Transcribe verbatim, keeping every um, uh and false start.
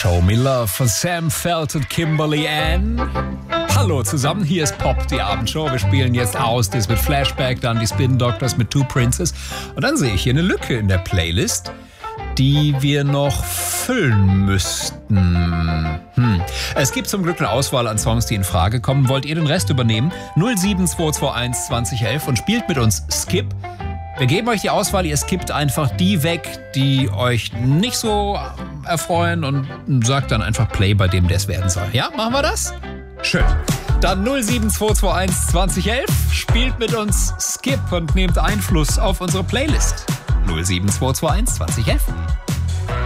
Show Me Love von Sam Felt und Kimberly Ann. Hallo zusammen, hier ist Pop, die Abendshow. Wir spielen jetzt aus, das mit Flashback, dann die Spin Doctors mit Two Princes. Und dann sehe ich hier eine Lücke in der Playlist, die wir noch füllen müssten. Hm. Es gibt zum Glück eine Auswahl an Songs, die in Frage kommen. Wollt ihr den Rest übernehmen? null sieben zwei zwei eins zwanzig elf und spielt mit uns Skip. Wir geben euch die Auswahl, ihr skippt einfach die weg, die euch nicht so erfreuen und sagt dann einfach Play bei dem, der es werden soll. Ja, machen wir das? Schön. Dann null sieben zwei zwei eins zwanzig elf, spielt mit uns Skip und nehmt Einfluss auf unsere Playlist. null sieben zwei zwei eins zwanzig elf.